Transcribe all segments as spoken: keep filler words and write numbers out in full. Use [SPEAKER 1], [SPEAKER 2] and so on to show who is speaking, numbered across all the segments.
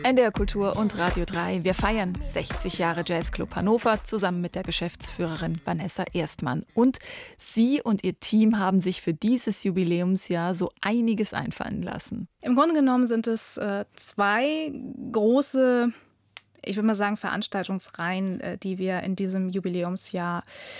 [SPEAKER 1] N D R Kultur und Radio drei. Wir feiern sechzig Jahre Jazzclub Hannover zusammen mit der Geschäftsführerin Vanessa Erstmann. Und sie und ihr Team haben sich für dieses Jubiläumsjahr so einiges einfallen lassen.
[SPEAKER 2] Im Grunde genommen sind es äh, zwei große, ich würde mal sagen, Veranstaltungsreihen, äh, die wir in diesem Jubiläumsjahr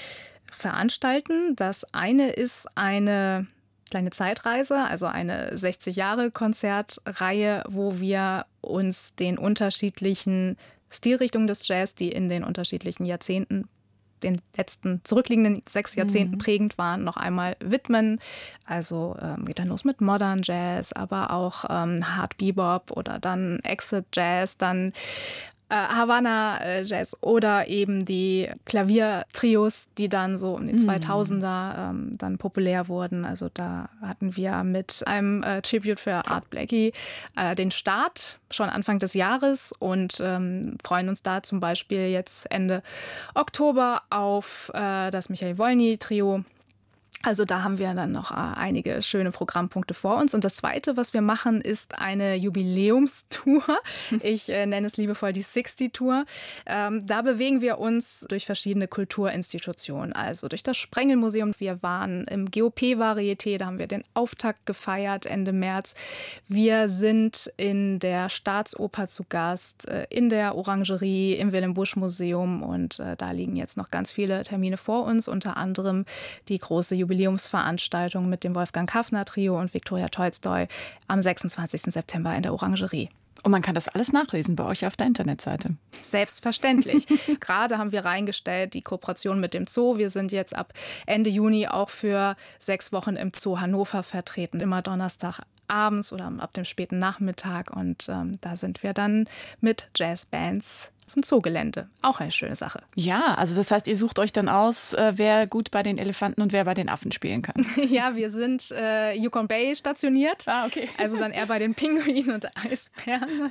[SPEAKER 2] veranstalten. Das eine ist eine kleine Zeitreise, also eine sechzig Jahre Konzertreihe, wo wir uns den unterschiedlichen Stilrichtungen des Jazz, die in den unterschiedlichen Jahrzehnten, den letzten zurückliegenden sechs Jahrzehnten mhm. prägend waren, noch einmal widmen. Also ähm, geht dann los mit Modern Jazz, aber auch ähm, Hard Bebop oder dann Acid Jazz, dann Äh, Havana äh, Jazz oder eben die Klaviertrios, die dann so um die zweitausender ähm, dann populär wurden. Also da hatten wir mit einem äh, Tribute für Art Blakey äh, den Start schon Anfang des Jahres und ähm, freuen uns da zum Beispiel jetzt Ende Oktober auf äh, das Michael Wolny-Trio. Also da haben wir dann noch äh, einige schöne Programmpunkte vor uns. Und das Zweite, was wir machen, ist eine Jubiläumstour. Ich äh, nenne es liebevoll die sechzig-Tour. Ähm, da bewegen wir uns durch verschiedene Kulturinstitutionen, also durch das Sprengelmuseum. Wir waren im G O P-Varieté, da haben wir den Auftakt gefeiert Ende März. Wir sind in der Staatsoper zu Gast, äh, in der Orangerie, im Willem-Busch-Museum. Und äh, da liegen jetzt noch ganz viele Termine vor uns, unter anderem die große Jubiläumstour. Jubiläumsveranstaltung mit dem Wolfgang Kaffner Trio und Viktoria Tolstoi am sechsundzwanzigsten September in der Orangerie.
[SPEAKER 1] Und man kann das alles nachlesen bei euch auf der Internetseite.
[SPEAKER 2] Selbstverständlich. Gerade haben wir reingestellt die Kooperation mit dem Zoo. Wir sind jetzt ab Ende Juni auch für sechs Wochen im Zoo Hannover vertreten. Immer Donnerstag abends oder ab dem späten Nachmittag. Und ähm, da sind wir dann mit Jazzbands vom Zoogelände. Auch eine schöne Sache.
[SPEAKER 1] Ja, also das heißt, ihr sucht euch dann aus, äh, wer gut bei den Elefanten und wer bei den Affen spielen kann.
[SPEAKER 2] Ja, wir sind äh, Yukon Bay stationiert.
[SPEAKER 1] Ah, okay.
[SPEAKER 2] Also dann eher bei den Pinguinen und Eisbären.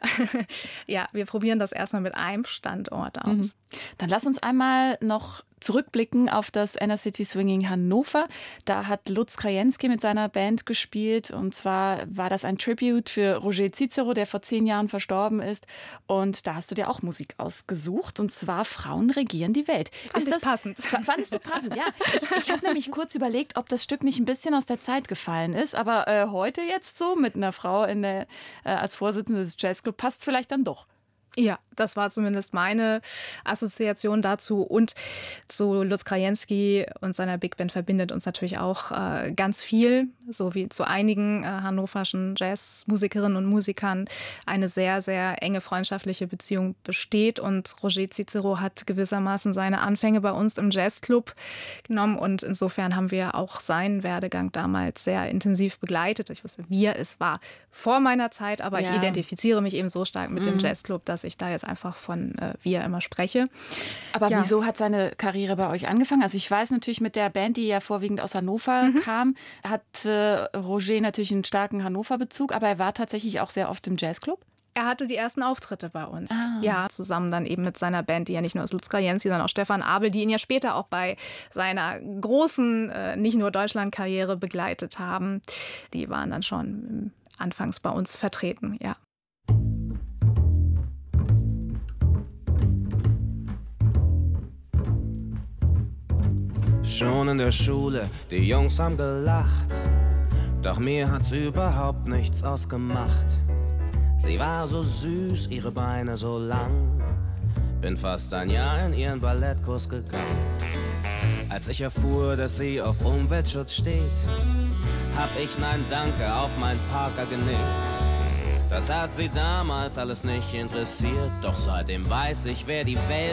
[SPEAKER 2] Ja, wir probieren das erstmal mit einem Standort aus.
[SPEAKER 1] Mhm. Dann lass uns einmal noch zurückblicken auf das Inner City Swinging Hannover. Da hat Lutz Krajewski mit seiner Band gespielt. Und zwar war das ein Tribute für Roger Cicero, der vor zehn Jahren verstorben ist. Und da hast du dir auch Musik ausgesucht. Und zwar Frauen regieren die Welt.
[SPEAKER 2] Fand
[SPEAKER 1] ist
[SPEAKER 2] ich
[SPEAKER 1] das
[SPEAKER 2] passend.
[SPEAKER 1] Fandest du passend, ja. Ich, ich habe nämlich kurz überlegt, ob das Stück nicht ein bisschen aus der Zeit gefallen ist. Aber äh, heute jetzt so mit einer Frau in der, äh, als Vorsitzende des Jazzclub passt es vielleicht dann doch.
[SPEAKER 2] Ja, das war zumindest meine Assoziation dazu. Und zu Lutz Krajewski und seiner Big Band verbindet uns natürlich auch äh, ganz viel, so wie zu einigen äh, hannoverschen Jazzmusikerinnen und Musikern eine sehr, sehr enge freundschaftliche Beziehung besteht. Und Roger Cicero hat gewissermaßen seine Anfänge bei uns im Jazzclub genommen. Und insofern haben wir auch seinen Werdegang damals sehr intensiv begleitet. Ich wusste, wir, es war vor meiner Zeit, aber ja. Ich identifiziere mich eben so stark mit mhm. dem Jazzclub, dass ich da jetzt einfach von äh, wir immer spreche.
[SPEAKER 1] Aber
[SPEAKER 2] ja.
[SPEAKER 1] Wieso hat seine Karriere bei euch angefangen? Also ich weiß natürlich mit der Band, die ja vorwiegend aus Hannover mhm. kam, hat äh, Roger natürlich einen starken Hannover-Bezug, aber er war tatsächlich auch sehr oft im Jazzclub.
[SPEAKER 2] Er hatte die ersten Auftritte bei uns.
[SPEAKER 1] Ah.
[SPEAKER 2] Ja, zusammen dann eben mit seiner Band, die ja nicht nur aus Lutz Krajewski, sondern auch Stefan Abel, die ihn ja später auch bei seiner großen, äh, nicht nur Deutschland-Karriere begleitet haben. Die waren dann schon anfangs bei uns vertreten, ja.
[SPEAKER 3] Schon in der Schule, die Jungs haben gelacht, doch mir hat's überhaupt nichts ausgemacht. Sie war so süß, ihre Beine so lang, bin fast ein Jahr in ihren Ballettkurs gegangen. Als ich erfuhr, dass sie auf Umweltschutz steht, hab ich Nein Danke auf mein Parker genickt. Das hat sie damals alles nicht interessiert, doch seitdem weiß ich, wer die Welt